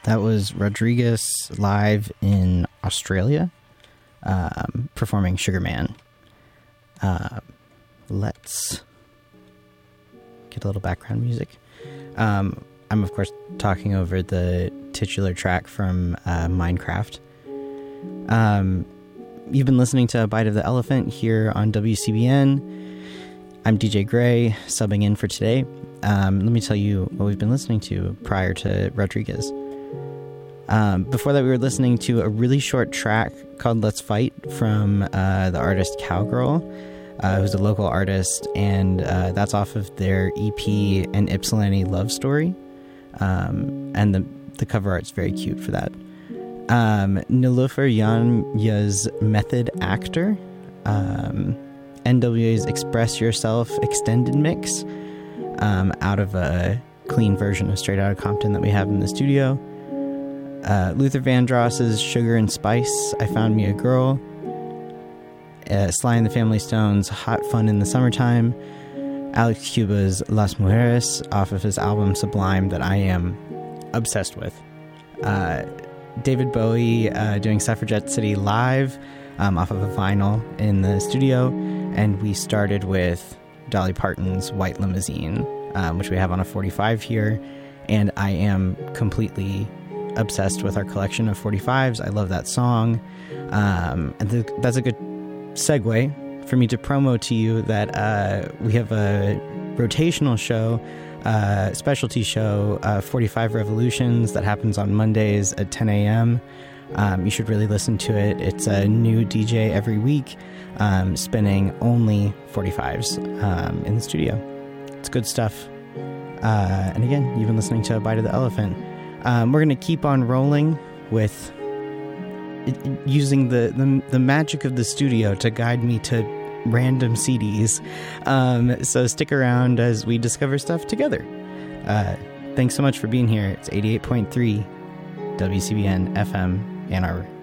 That was Rodriguez live in Australia, performing Sugar Man. Let's get a little background music. I'm, of course, talking over the titular track from Minecraft. You've been listening to A Bite of the Elephant here on WCBN. I'm DJ Gray, subbing in for today. Let me tell you what we've been listening to prior to Rodriguez. Before that, we were listening to a really short track called Let's Fight from the artist Cowgirl, who's a local artist, and that's off of their EP, An Ypsilanti Love Story. And the cover art's very cute for that. Niloufer Yanya's Method Actor, NWA's Express Yourself extended mix, out of a clean version of Straight Outta Compton that we have in the studio. Luther Vandross's Sugar and Spice, I Found Me a Girl. Sly and the Family Stone's Hot Fun in the Summertime. Alex Cuba's Las Mujeres off of his album Sublime that I am obsessed with. David Bowie doing Suffragette City live off of a vinyl in the studio. And we started with Dolly Parton's White Limousine, which we have on a 45 here. And I am completely obsessed with our collection of 45s. I love that song. And that's a good segue for me to promo to you that we have a rotational show, specialty show, 45 Revolutions, that happens on Mondays at 10 a.m. You should really listen to it. It's a new DJ every week, spinning only 45s in the studio. It's good stuff. And again, you've been listening to A Bite of the Elephant. We're going to keep on rolling with using the magic of the studio to guide me to random CDs. So stick around as we discover stuff together. Thanks so much for being here. It's 88.3 WCBN FM Ann Arbor.